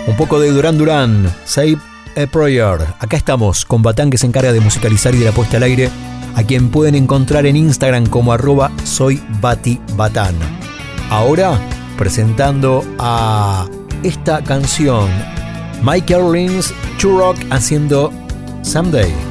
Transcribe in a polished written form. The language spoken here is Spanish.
Un poco de Duran Duran, Save a Prayer. Acá estamos con Batán, que se encarga de musicalizar y de la puesta al aire, a quien pueden encontrar en Instagram como @soybatibatán. Ahora presentando a esta canción, Mike Erlings, Churrock haciendo Someday.